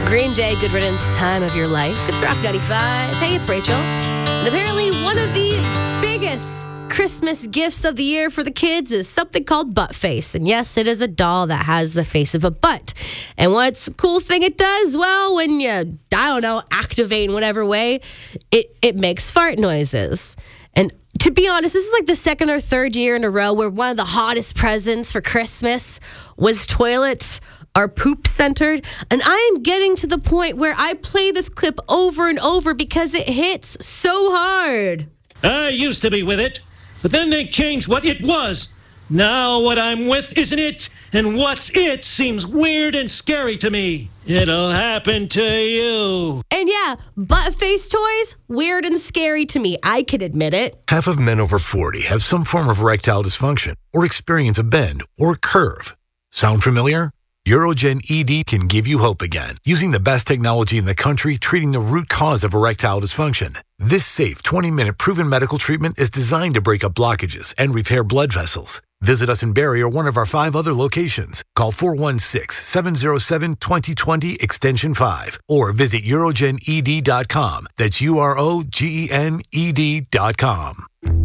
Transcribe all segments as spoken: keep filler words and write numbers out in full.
Green Day, Good Riddance, Time of Your Life. It's Rock ninety-five. Hey, it's Rachel. And apparently one of the biggest Christmas gifts of the year for the kids is something called Butt Face. And yes, it is a doll that has the face of a butt. And what's the cool thing it does? Well, when you, I don't know, activate in whatever way, it, it makes fart noises. And to be honest, this is like the second or third year in a row where one of the hottest presents for Christmas was toilet or poop centered. And I am getting to the point where I play this clip over and over because it hits so hard. I used to be with it, but then they changed what it was. Now what I'm with isn't it, and what's it seems weird and scary to me. It'll happen to you. And yeah, butt face toys, weird and scary to me. I can admit it. Half of men over forty have some form of erectile dysfunction or experience a bend or curve. Sound familiar? Urogen E D can give you hope again, using the best technology in the country treating the root cause of erectile dysfunction. This safe twenty-minute proven medical treatment is designed to break up blockages and repair blood vessels. Visit us in Barrie or one of our five other locations. Call four one six, seven zero seven, two zero two zero extension five or visit urogen e d dot com. That's U R O G E N E D dot com.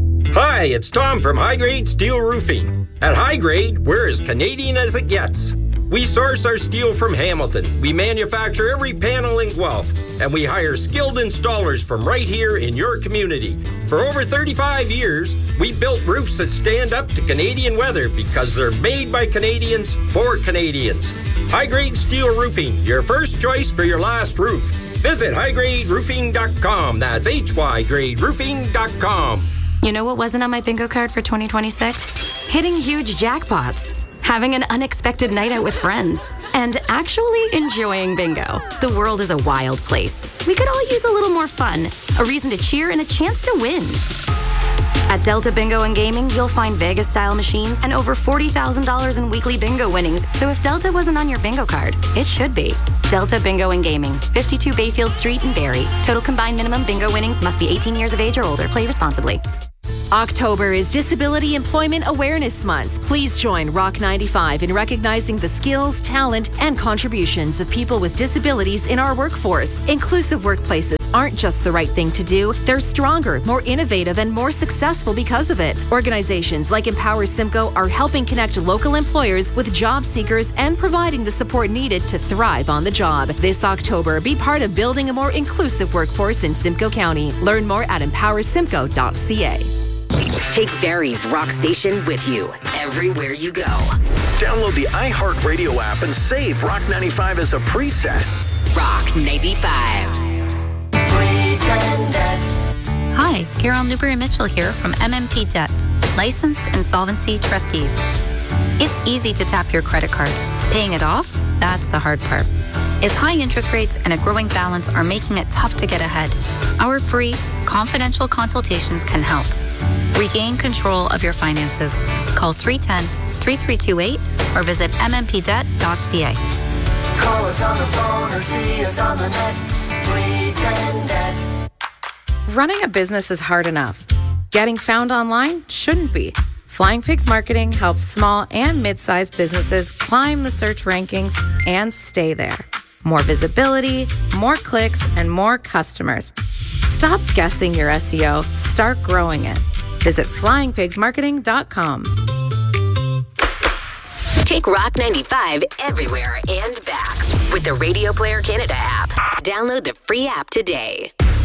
Hi, it's Tom from High Grade Steel Roofing. At High Grade, we're as Canadian as it gets. We source our steel from Hamilton. We manufacture every panel in Guelph, and we hire skilled installers from right here in your community. For over thirty-five years, we built roofs that stand up to Canadian weather because they're made by Canadians for Canadians. High Grade Steel Roofing, your first choice for your last roof. Visit high grade roofing dot com. That's H Y grade roofing dot com. You know what wasn't on my bingo card for twenty twenty-six? Hitting huge jackpots. Having an unexpected night out with friends, and actually enjoying bingo. The world is a wild place. We could all use a little more fun, a reason to cheer, and a chance to win. At Delta Bingo and Gaming, you'll find Vegas-style machines and over forty thousand dollars in weekly bingo winnings. So if Delta wasn't on your bingo card, it should be. Delta Bingo and Gaming, fifty-two Bayfield Street in Barrie. Total combined minimum bingo winnings must be eighteen years of age or older. Play responsibly. October is Disability Employment Awareness Month. Please join Rock ninety-five in recognizing the skills, talent, and contributions of people with disabilities in our workforce. Inclusive workplaces aren't just the right thing to do. They're stronger, more innovative, and more successful because of it. Organizations like Empower Simcoe are helping connect local employers with job seekers and providing the support needed to thrive on the job. This October, be part of building a more inclusive workforce in Simcoe County. Learn more at empower simcoe dot c a. Take Barrie's Rock Station with you everywhere you go. Download the iHeartRadio app and save Rock ninety-five as a preset. Rock ninety-five. Hi, Carol Newberry Mitchell here from M M P Debt, licensed insolvency trustees. It's easy to tap your credit card. Paying it off, that's the hard part. If high interest rates and a growing balance are making it tough to get ahead, our free, confidential consultations can help. Regain control of your finances. Call three one zero, three three two eight or visit m m p debt dot c a. Call us on the phone or see us on the net. three ten debt. Running a business is hard enough. Getting found online shouldn't be. Flying Pigs Marketing helps small and mid-sized businesses climb the search rankings and stay there. More visibility, more clicks, and more customers. Stop guessing your S E O. Start growing it. Visit flying pigs marketing dot com. Take Rock ninety-five everywhere and back with the Radio Player Canada app. Download the free app today.